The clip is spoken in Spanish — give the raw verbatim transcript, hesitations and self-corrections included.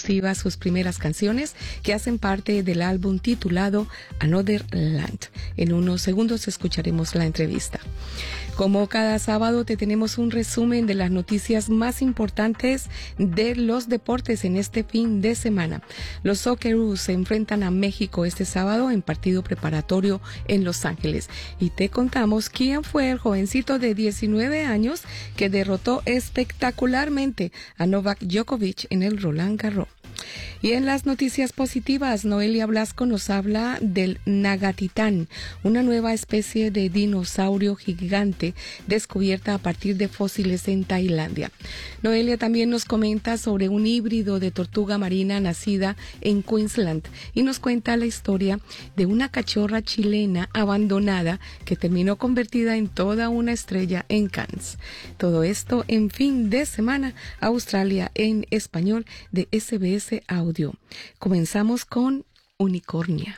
exclusiva sus primeras canciones que hacen parte del álbum titulado Another Land. En unos segundos escucharemos la entrevista. Como cada sábado te tenemos un resumen de las noticias más importantes de los deportes en este fin de semana. Los Socceroos se enfrentan a México este sábado en partido preparatorio en Los Ángeles. Y te contamos quién fue el jovencito de diecinueve años que derrotó espectacularmente a Novak Djokovic en el Roland Garros. Y en las noticias positivas, Noelia Blasco nos habla del Nagatitán, una nueva especie de dinosaurio gigante descubierta a partir de fósiles en Tailandia. Noelia también nos comenta sobre un híbrido de tortuga marina nacida en Queensland y nos cuenta la historia de una cachorra chilena abandonada que terminó convertida en toda una estrella en Cannes. Todo esto en Fin de Semana, Australia en español de S B S Audio. Comenzamos con Unicornia.